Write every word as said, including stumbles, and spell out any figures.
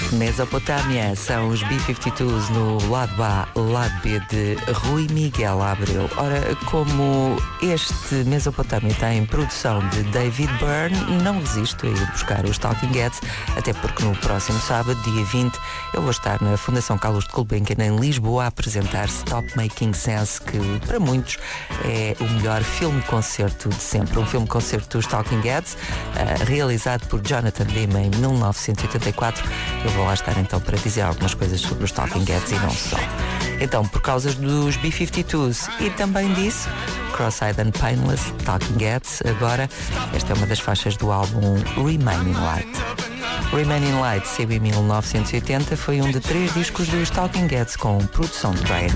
Mesopotâmia são os B cinquenta e dois no lado A, lado B de Rui Miguel Abreu. Ora, como este Mesopotâmia tem produção de David Byrne, não resisto a ir buscar os Talking Heads, até porque no próximo sábado, dia vinte, eu vou estar na Fundação Carlos de Gulbenkian em Lisboa a apresentar Stop Making Sense, que para muitos é o melhor filme-concerto de sempre. Um filme-concerto dos Talking Heads, uh, realizado por Jonathan Demme em mil novecentos e oitenta e quatro. Eu vou lá estar então para dizer algumas coisas sobre os Talking Heads e não só. Então, por causa dos B cinquenta e dois e também disso, Cross-Eyed and Painless, Talking Heads, agora esta é uma das faixas do álbum Remaining Light. Remaining Light, saiu em mil novecentos e oitenta, foi um de três discos dos Talking Heads com produção de Brian